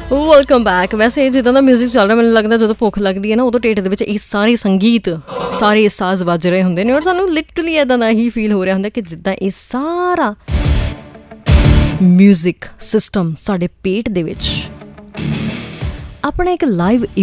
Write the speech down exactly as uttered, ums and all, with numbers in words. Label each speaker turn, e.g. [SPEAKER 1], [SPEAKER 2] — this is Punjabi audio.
[SPEAKER 1] Welcome back. ਵੈਸੇ ਜਿੱਦਾਂ ਦਾ ਮਿਊਜ਼ਿਕ ਚੱਲ ਰਿਹਾ, ਮੈਨੂੰ ਲੱਗਦਾ ਜਦੋਂ ਭੁੱਖ ਲੱਗਦੀ ਹੈ ਨਾ, ਉਦੋਂ ਢਿੱਡ ਦੇ ਵਿੱਚ ਇਹ ਸਾਰੇ ਸੰਗੀਤ, ਸਾਰੇ ਸਾਜ਼ ਵੱਜ ਰਹੇ ਹੁੰਦੇ ਨੇ, ਔਰ ਸਾਨੂੰ ਲਿਟਰਲੀ ਇੱਦਾਂ ਦਾ ਹੀ ਫੀਲ ਹੋ ਰਿਹਾ ਹੁੰਦਾ ਕਿ ਜਿੱਦਾਂ ਇਹ ਸਾਰਾ ਮਿਊਜ਼ਿਕ ਸਿਸਟਮ ਸਾਡੇ ਪੇਟ ਦੇ ਵਿੱਚ ਆਪਣਾ ਇੱਕ ਲਾਈਵ